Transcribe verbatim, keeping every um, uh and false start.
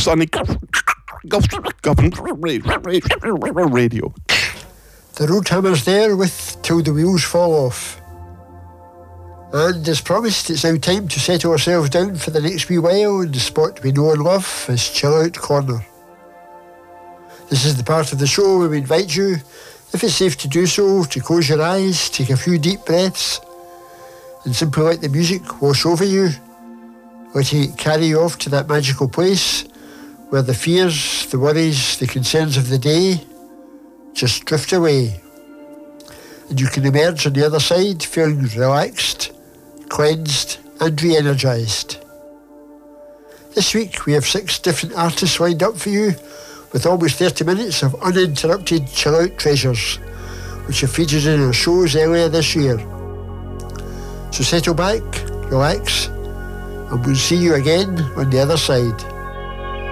Sonny Government Radio. The Roadhammer's there with Till the Wheels Fall Off. And as promised, it's now time to settle ourselves down for the next wee while in the spot we know and love as Chill Out Corner. This is the part of the show where we invite you, if it's safe to do so, to close your eyes, take a few deep breaths, and simply let the music wash over you, let it carry you off to that magical place where the fears, the worries, the concerns of the day just drift away. And you can emerge on the other side feeling relaxed, cleansed and re-energised. This week we have six different artists lined up for you with almost thirty minutes of uninterrupted chill-out treasures which have featured in our shows earlier this year. So settle back, relax, and we'll see you again on the other side.